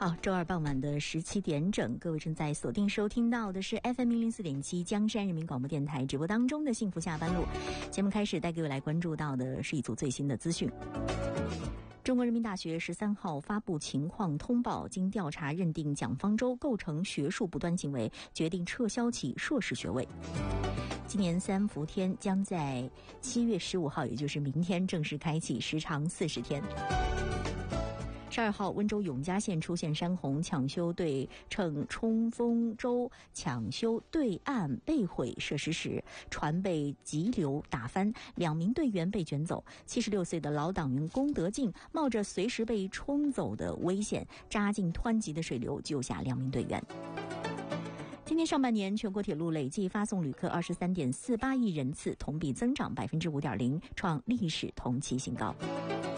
好，周二傍晚的17点整，各位正在锁定收听到的是 FM 104.7江山人民广播电台直播当中的幸福下班路。节目开始带各位来关注到的是一组最新的资讯。中国人民大学13号发布情况通报，经调查认定蒋方舟构成学术不端行为，决定撤销其硕士学位。今年三伏天将在7月15号，也就是明天正式开启，时长40天。12号，温州永嘉县出现山洪抢修队乘冲锋舟抢修对岸被毁设施时，船被急流打翻，2名队员被卷走。76岁的老党员龚德进冒着随时被冲走的危险，扎进湍急的水流救下2名队员。今年上半年，全国铁路累计发送旅客23.48亿人次，同比增长5.0%，创历史同期新高。